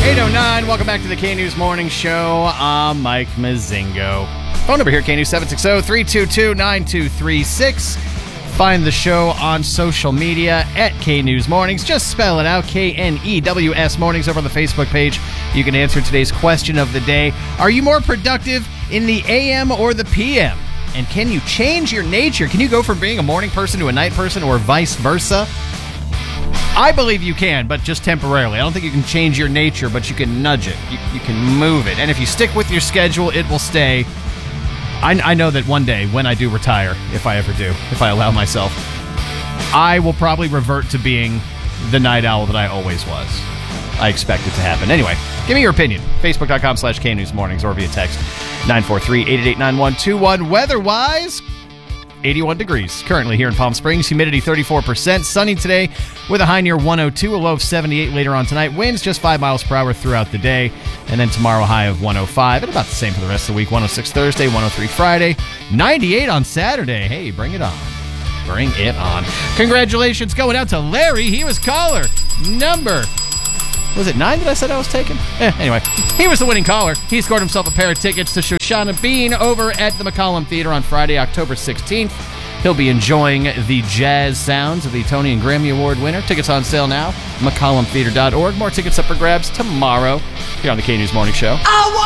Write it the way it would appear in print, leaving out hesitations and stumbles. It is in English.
8:09, welcome back to the K-News Morning Show. I'm Mike Mazingo. Phone number here, K-News 760-322-9236. Find the show on social media at K-News Mornings. Just spell it out, K-N-E-W-S Mornings over on the Facebook page. You can answer today's question of the day. Are you more productive in the AM or the PM? And can you change your nature? Can you go from being a morning person to a night person or vice versa? I believe you can, but just temporarily. I don't think you can change your nature, but you can nudge it. You can move it. And if you stick with your schedule, it will stay. I know that one day when I do retire, if I ever do, if I allow myself, I will probably revert to being the night owl that I always was. I expect it to happen. Anyway, give me your opinion. Facebook.com/KNewsMornings or via text 943-888-9121. Weather-wise, 81 degrees currently here in Palm Springs. Humidity 34%. Sunny today with a high near 102, a low of 78 later on tonight. Winds just 5 miles per hour throughout the day. And then tomorrow, high of 105. And about the same for the rest of the week. 106 Thursday, 103 Friday, 98 on Saturday. Hey, bring it on. Bring it on. Congratulations going out to Larry. He was caller number... Was it 9 that I said I was taking? Anyway, he was the winning caller. He scored himself a pair of tickets to Shoshana Bean over at the McCollum Theater on Friday, October 16th. He'll be enjoying the jazz sounds of the Tony and Grammy Award winner. Tickets on sale now. McCollumtheater.org. More tickets up for grabs tomorrow here on the K-News Morning Show.